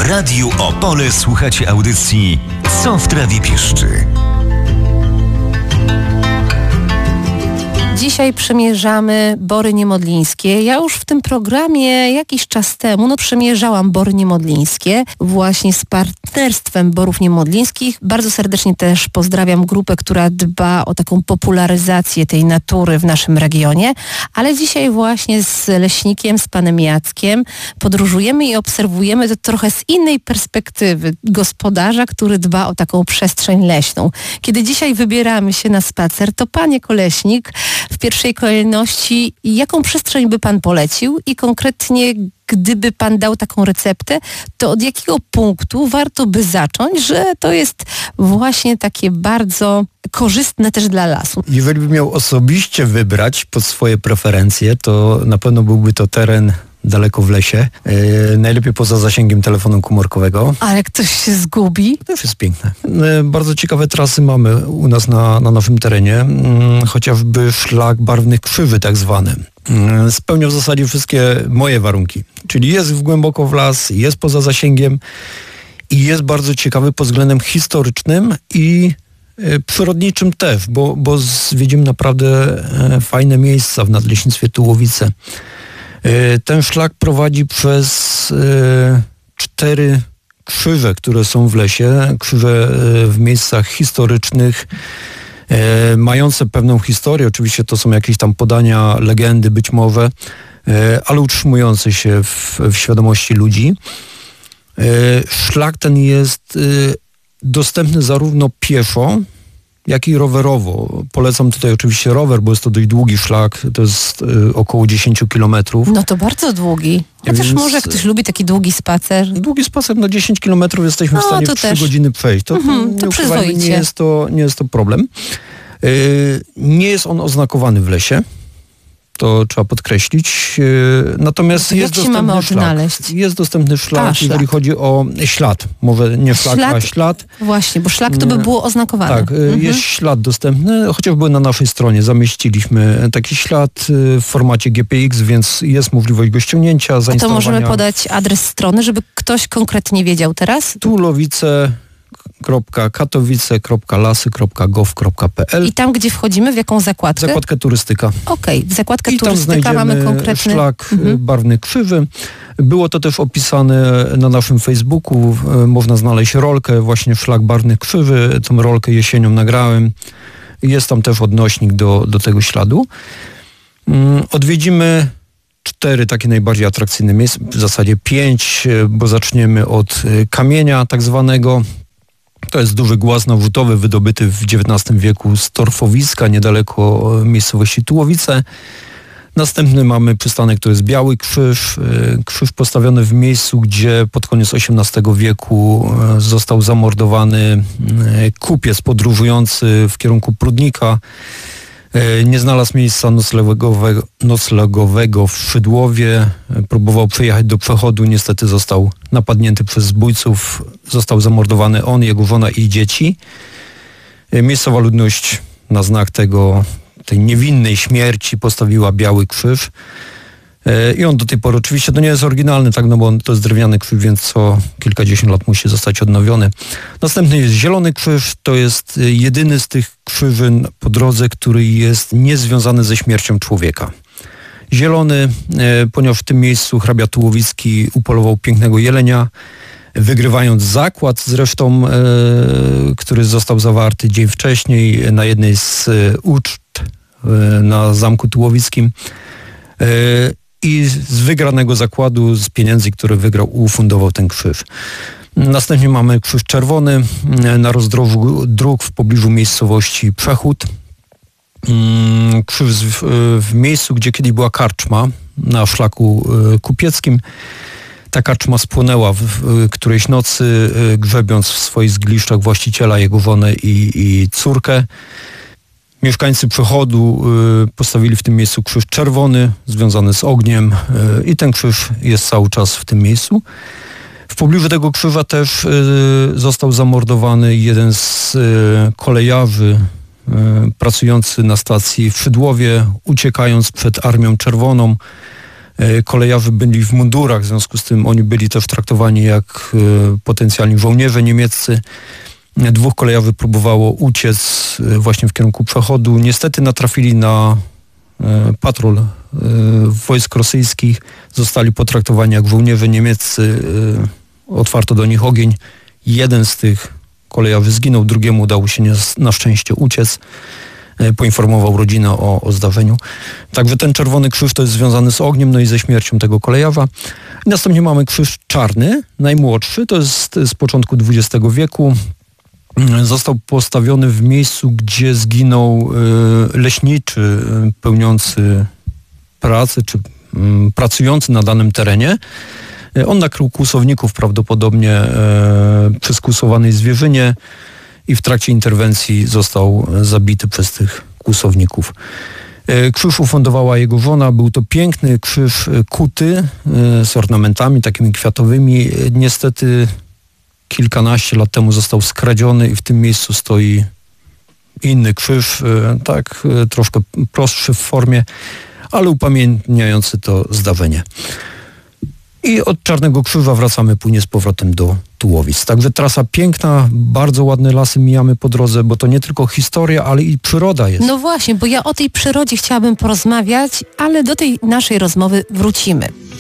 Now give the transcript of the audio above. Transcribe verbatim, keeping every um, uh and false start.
W Radiu Opole słuchacie audycji Co w trawie piszczy. Dzisiaj przemierzamy Bory Niemodlińskie. Ja już w tym programie jakiś czas temu no, przemierzałam Bory Niemodlińskie właśnie z partnerstwem Borów Niemodlińskich. Bardzo serdecznie też pozdrawiam grupę, która dba o taką popularyzację tej natury w naszym regionie. Ale dzisiaj właśnie z leśnikiem, z panem Jackiem podróżujemy i obserwujemy to trochę z innej perspektywy gospodarza, który dba o taką przestrzeń leśną. Kiedy dzisiaj wybieramy się na spacer, to panie Koleśnik, w pierwszej kolejności, jaką przestrzeń by pan polecił i konkretnie, gdyby pan dał taką receptę, to od jakiego punktu warto by zacząć, że to jest właśnie takie bardzo korzystne też dla lasu? Jeżeli bym miał osobiście wybrać pod swoje preferencje, to na pewno byłby to teren daleko w lesie, yy, najlepiej poza zasięgiem telefonu komórkowego. Ale ktoś się zgubi? To też jest piękne. Yy, bardzo ciekawe trasy mamy u nas na, na naszym terenie, yy, chociażby szlak barwnych krzywy tak zwany. Yy, spełnia w zasadzie wszystkie moje warunki, czyli jest głęboko w las, jest poza zasięgiem i jest bardzo ciekawy pod względem historycznym i yy, przyrodniczym też, bo, bo zwiedzimy naprawdę yy, fajne miejsca w Nadleśnictwie Tułowice. Ten szlak prowadzi przez y, cztery krzyże, które są w lesie, krzyże y, w miejscach historycznych, y, mające pewną historię. Oczywiście to są jakieś tam podania, legendy być może, y, ale utrzymujące się w, w świadomości ludzi. Y, szlak ten jest y, dostępny zarówno pieszo, jak i rowerowo. Polecam tutaj oczywiście rower, bo jest to dość długi szlak, to jest y, około dziesięć kilometrów. No to bardzo długi. Chociaż Więc może ktoś lubi taki długi spacer. Długi spacer, no dziesięć kilometrów jesteśmy no, w stanie w trzy godziny przejść. To, mhm, to nie, nie, jest to, nie jest to problem. Yy, nie jest on oznakowany w lesie. To trzeba podkreślić. Natomiast to jest jak się mamy dostępny szlak. odnaleźć? Jest dostępny szlak, A, jeżeli szlak. chodzi o ślad. Może nie szlak, ślad, a ślad. Właśnie, bo szlak to by było oznakowane. Tak, mhm. jest ślad dostępny, chociażby na naszej stronie zamieściliśmy taki ślad w formacie G P X, więc jest możliwość go ściągnięcia, zainstalowania. To możemy podać adres strony, żeby ktoś konkretnie wiedział teraz? tulowice kropka katowice kropka lasy kropka gov kropka p l. I tam, gdzie wchodzimy, w jaką zakładkę? Zakładkę turystyka. Okej, okay. w zakładkę I turystyka tam mamy konkretny... szlak mhm. barwny krzywy. Było to też opisane na naszym Facebooku. Można znaleźć rolkę, właśnie szlak barwny krzywy. Tą rolkę jesienią nagrałem. Jest tam też odnośnik do, do tego śladu. Odwiedzimy cztery takie najbardziej atrakcyjne miejsca, w zasadzie pięć, bo zaczniemy od kamienia tak zwanego. To jest duży głaz nawrzutowy wydobyty w dziewiętnastym wieku z torfowiska niedaleko miejscowości Tułowice. Następny mamy przystanek, to jest Biały Krzyż. Krzyż postawiony w miejscu, gdzie pod koniec osiemnastego wieku został zamordowany kupiec podróżujący w kierunku Prudnika. Nie znalazł miejsca noclegowego, noclegowego w Szydłowie. Próbował przyjechać do przechodu. Niestety został napadnięty przez zbójców. Został zamordowany on, jego żona i dzieci. Miejscowa ludność na znak tego, tej niewinnej śmierci postawiła Biały Krzyż. I on do tej pory, oczywiście to nie jest oryginalny, tak, no bo to jest drewniany krzyż, więc co kilkadziesiąt lat musi zostać odnowiony. Następny jest Zielony Krzyż, to jest jedyny z tych krzyży po drodze, który jest niezwiązany ze śmiercią człowieka. Zielony, ponieważ w tym miejscu hrabia Tułowicki upolował pięknego jelenia, wygrywając zakład zresztą, który został zawarty dzień wcześniej na jednej z uczt na Zamku Tułowickim. I z wygranego zakładu, z pieniędzy, które wygrał, ufundował ten krzyż. Następnie mamy Krzyż Czerwony na rozdrożu dróg w pobliżu miejscowości Przechód. Krzyż w, w miejscu, gdzie kiedyś była karczma na szlaku kupieckim. Ta karczma spłonęła w, w którejś nocy, grzebiąc w swoich zgliszczach właściciela, jego żonę i, i córkę. Mieszkańcy Przechodu y, postawili w tym miejscu krzyż czerwony, związany z ogniem y, i ten krzyż jest cały czas w tym miejscu. W pobliżu tego krzyża też y, został zamordowany jeden z y, kolejarzy y, pracujący na stacji w Szydłowie, uciekając przed Armią Czerwoną. Kolejarze byli w mundurach, w związku z tym oni byli też traktowani jak potencjalni żołnierze niemieccy. Dwóch kolejarzy próbowało uciec właśnie w kierunku przechodu. Niestety natrafili na patrol wojsk rosyjskich. Zostali potraktowani jak żołnierze niemieccy. Otwarto do nich ogień. Jeden z tych kolejarzy zginął, drugiemu udało się na szczęście uciec. Poinformował rodzinę o, o zdarzeniu. Także ten czerwony krzyż to jest związany z ogniem, no i ze śmiercią tego kolejarza. I następnie mamy krzyż czarny, najmłodszy, to jest z początku dwudziestego wieku. Został postawiony w miejscu, gdzie zginął leśniczy pełniący pracę, czy pracujący na danym terenie. On nakrył kłusowników prawdopodobnie e, przy skłusowanej zwierzynie i w trakcie interwencji został zabity przez tych kłusowników. E, krzyż ufundowała jego żona. Był to piękny krzyż kuty e, z ornamentami takimi kwiatowymi. E, niestety kilkanaście lat temu został skradziony i w tym miejscu stoi inny krzyż, e, tak e, troszkę prostszy w formie, ale upamiętniający to zdarzenie. I od Czarnego Krzyża wracamy później z powrotem do Tułowic. Także trasa piękna, bardzo ładne lasy mijamy po drodze, bo to nie tylko historia, ale i przyroda jest. No właśnie, bo ja o tej przyrodzie chciałabym porozmawiać, ale do tej naszej rozmowy wrócimy.